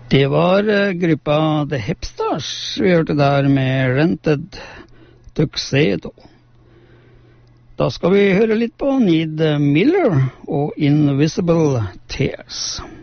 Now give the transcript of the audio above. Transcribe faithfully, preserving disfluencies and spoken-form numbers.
Det var eh, gruppa The Hipsters vi hørte der med Rented Tuxedo. Da skal vi høre litt på Need Miller og Invisible Tears.